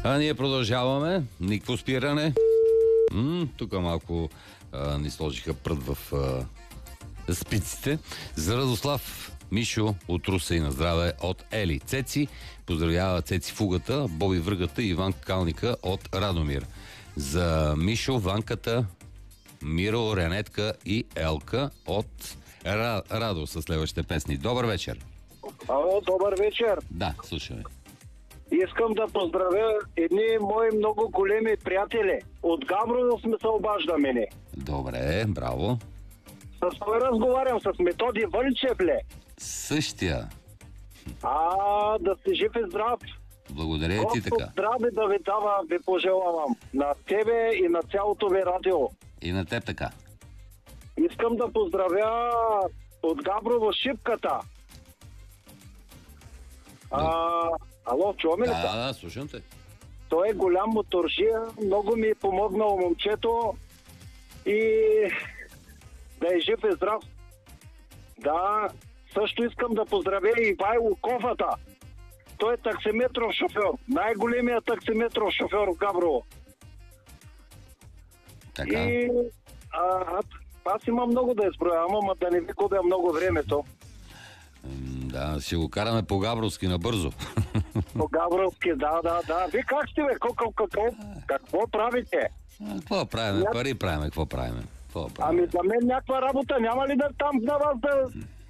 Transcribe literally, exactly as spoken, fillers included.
А ние продължаваме. Никакво спиране. М- тук малко а, ни сложиха прът в а, спиците. За Радослав Мишо от Русе и на здраве от Ели. Цеци поздравява Цеци Фугата, Боби Връгата и Иван Калника от Радомир. За Мишо, Ванката, Миро, Ренетка и Елка от Ра- Радо с следващите песни. Добър вечер. Ало, добър вечер. Да, слушаме. Искам да поздравя едни мои много големи приятели. От Габрово сме се обаждаме. Добре, браво. С кой разговарям? С Методи Вълчев ли? Същия. А, да си жив и здрав. Благодаря ти Господ така. здраве да ви дава, ви пожелавам. На тебе и на цялото ви радио. И на теб така. Искам да поздравя от Габрово Шипката. А, ало, чуваме ли? Да, се? да, да, слушам те. Той е голям моторшия, много ми е помогнал момчето и да е жив и здрав. Да, също искам да поздравя и Вайло Кофата. Той е таксиметров шофьор, най-големият таксиметров шофьор в Габрово. Така. И а, аз имам много да изброявам, ама да не ви губя много времето. М, Да, ще го караме по габровски набързо. По Габровски, да, да, да. Вие как сте, бе? Какво, какво, какво правите? А, Какво правиме? Пари правиме, какво правиме? Какво правиме? Ами за мен някаква работа няма ли да там да вас да